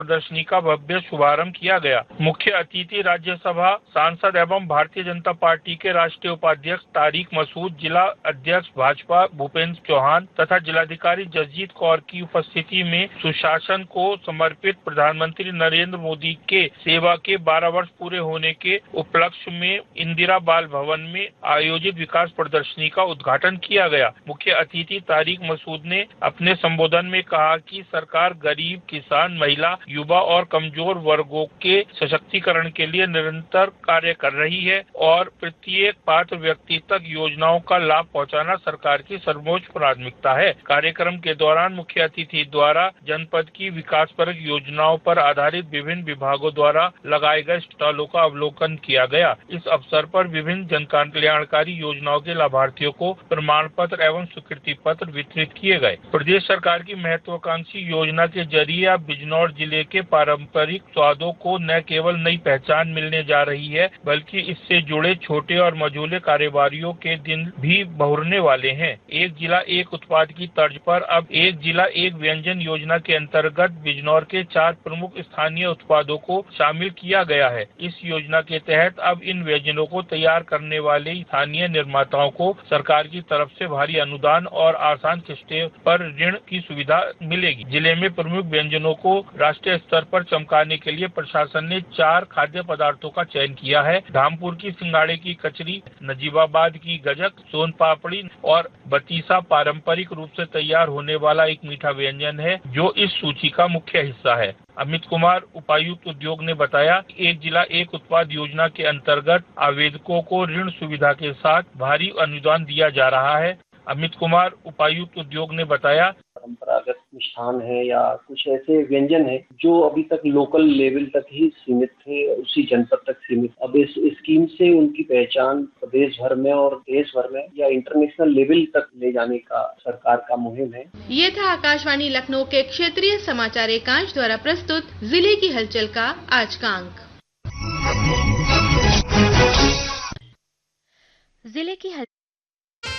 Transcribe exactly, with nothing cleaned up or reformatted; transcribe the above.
प्रदर्शनी का भव्य शुभारंभ किया गया। मुख्य अतिथि राज्यसभा सांसद एवं भारतीय जनता पार्टी के राष्ट्रीय उपाध्यक्ष तारिक मसूद, जिला अध्यक्ष भाजपा भूपेंद्र चौहान तथा जिलाधिकारी जसजीत कौर की उपस्थिति में सुशासन को समर्पित प्रधानमंत्री नरेंद्र मोदी के सेवा के बारह वर्ष पूरे होने के उपलक्ष्य में इंदिरा बाल भवन में आयोजित विकास प्रदर्शनी का उद्घाटन किया गया। मुख्य अतिथि तारिक मसूद ने अपने संबोधन में कहा कि सरकार गरीब, किसान, महिला, युवा और कमजोर वर्गों के सशक्तिकरण के लिए निरंतर कार्य कर रही है और प्रत्येक पात्र व्यक्ति तक योजनाओं का लाभ पहुंचाना सरकार की सर्वोच्च प्राथमिकता है। कार्यक्रम के दौरान मुख्य अतिथि द्वारा जनपद की विकासपरक योजनाओं पर आधारित विभिन्न विभागों द्वारा लगाए गए स्टॉलों का अवलोकन किया गया। इस अवसर पर विभिन्न जन कल्याणकारी योजनाओं के लाभार्थियों को प्रमाण पत्र एवं स्वीकृति पत्र वितरित किए गए। प्रदेश सरकार की महत्वाकांक्षी योजना के जरिए अब बिजनौर जिले के पारंपरिक स्वादों को न केवल नई पहचान मिलने जा रही है, बल्कि इससे जुड़े छोटे और मझोले कारोबारियों के दिन भी बहुरने वाले हैं। एक जिला एक उत्पाद की तर्ज पर अब एक जिला एक व्यंजन योजना के अंतर्गत बिजनौर के चार प्रमुख स्थानीय उत्पादों को शामिल किया गया है। इस योजना के तहत अब इन व्यंजनों को तैयार करने वाले स्थानीय निर्माताओं को सरकार की तरफ से भारी अनुदान और आसान किस्तों पर ऋण की सुविधा मिलेगी। जिले में प्रमुख व्यंजनों को राष्ट्रीय स्तर पर चमकाने के लिए प्रशासन ने चार खाद्य पदार्थों का चयन किया है। धामपुर की सिंगाड़े की कचरी, नजीबाबाद की गजक, सोन पापड़ी और बतीसा पारंपरिक रूप से तैयार होने वाला एक मीठा व्यंजन है, जो इस सूची का मुख्य हिस्सा है। अमित कुमार, उपायुक्त उद्योग ने बताया कि एक जिला एक उत्पाद योजना के अंतर्गत आवेदकों को ऋण सुविधा के साथ भारी अनुदान दिया जा रहा है। अमित कुमार, उपायुक्त उद्योग ने बताया, परंपरागत मिष्ठान है या कुछ ऐसे व्यंजन है जो अभी तक लोकल लेवल तक ही सीमित थे, उसी जनपद तक सीमित। अब इस स्कीम से उनकी पहचान प्रदेश भर में और देश भर में या इंटरनेशनल लेवल तक ले जाने का सरकार का मुहिम है। ये था आकाशवाणी लखनऊ के क्षेत्रीय समाचार एकांश द्वारा प्रस्तुत जिले की हलचल का आज का अंक। जिले की